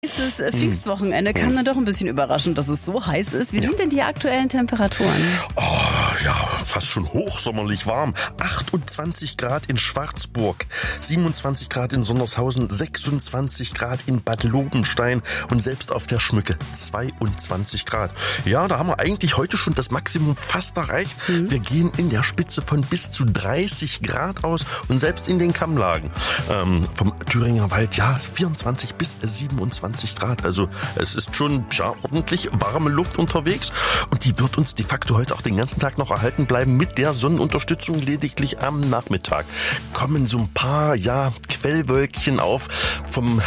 Dieses Pfingstwochenende kam dann doch ein bisschen überraschend, dass es so heiß ist. Wie sind denn die aktuellen Temperaturen? Oh, ja, fast schon hochsommerlich warm. 28 Grad in Schwarzburg, 27 Grad in Sondershausen, 26 Grad in Bad Lobenstein und selbst auf der Schmücke 22 Grad. Ja, da haben wir eigentlich heute schon das Maximum fast erreicht. Wir gehen in der Spitze von bis zu 30 Grad aus und selbst in den Kammlagen vom Thüringer Wald, ja, 24 bis 27 Grad. Also es ist schon ordentlich warme Luft unterwegs und die wird uns de facto heute auch den ganzen Tag noch erhalten bleiben mit der Sonnenunterstützung. Lediglich am Nachmittag kommen so ein paar Quellwölkchen auf vom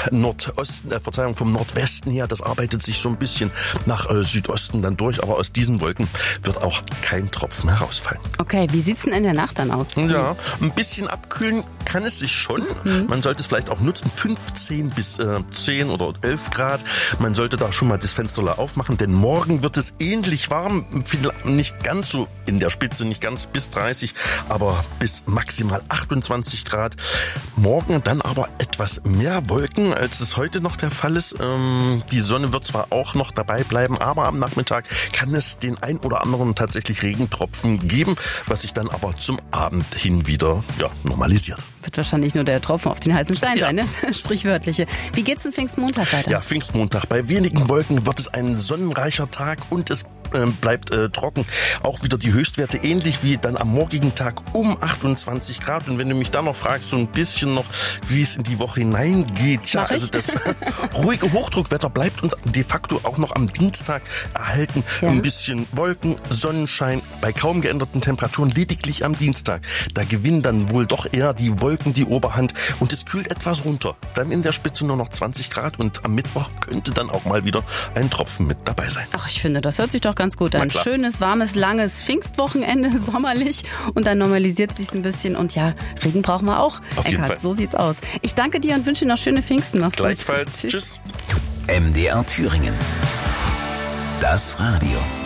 vom Nordwesten her. Das arbeitet sich so ein bisschen nach Südosten dann durch, aber aus diesen Wolken wird auch kein Tropfen herausfallen. Okay, wie sieht's denn in der Nacht dann aus? Ja, ein bisschen abkühlen kann es sich schon. Man sollte es vielleicht auch nutzen, 15 bis 10 oder 11 Grad. Man sollte da schon mal das Fenster aufmachen, denn morgen wird es ähnlich warm. Nicht ganz so in der Spitze, nicht ganz bis 30, aber bis maximal 28 Grad. Morgen dann aber etwas mehr Wolken, als es heute noch der Fall ist. Die Sonne wird zwar auch noch dabei bleiben, aber am Nachmittag kann es den ein oder anderen tatsächlich Regentropfen geben, was sich dann aber zum Abend hin wieder normalisiert. Wird wahrscheinlich nur der Tropfen auf den heißen Stein sein, ne? Sprichwörtliche. Wie geht's am Pfingstmontag weiter? Ja, Pfingstmontag. Bei wenigen Wolken wird es ein sonnenreicher Tag und es bleibt trocken. Auch wieder die Höchstwerte ähnlich wie dann am morgigen Tag um 28 Grad. Und wenn du mich dann noch fragst, so ein bisschen noch, wie es in die Woche hineingeht. Ja, also das ruhige Hochdruckwetter bleibt uns de facto auch noch am Dienstag erhalten. Ja. Ein bisschen Wolken, Sonnenschein bei kaum geänderten Temperaturen. Lediglich am Dienstag. Da gewinnen dann wohl doch eher die Wolken die Oberhand und es kühlt etwas runter. Dann in der Spitze nur noch 20 Grad und am Mittwoch könnte dann auch mal wieder ein Tropfen mit dabei sein. Ach, ich finde, das hört sich doch ganz gut an. Schönes, warmes, langes Pfingstwochenende, sommerlich und dann normalisiert sich's ein bisschen und ja, Regen brauchen wir auch. Auf jeden Fall. So sieht's aus. Ich danke dir und wünsche dir noch schöne Pfingsten. Gleichfalls. Tschüss. MDR Thüringen. Das Radio.